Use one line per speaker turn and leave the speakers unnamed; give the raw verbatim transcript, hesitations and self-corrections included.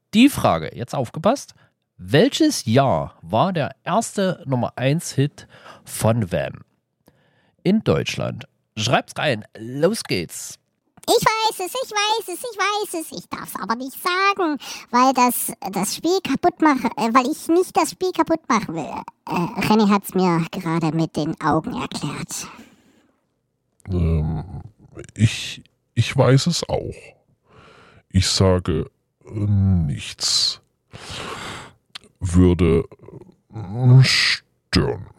Die Frage, jetzt aufgepasst. Welches Jahr war der erste Nummer eins Hit von Wham? In Deutschland. Schreibt's rein. Los geht's.
Ich weiß es, ich weiß es, ich weiß es. Ich darf es aber nicht sagen, weil das, das Spiel kaputt mache, äh, weil ich nicht das Spiel kaputt machen will. Äh, René hat es mir gerade mit den Augen erklärt.
Ähm, ich, ich weiß es auch. Ich sage äh, nichts. Würde äh, stören.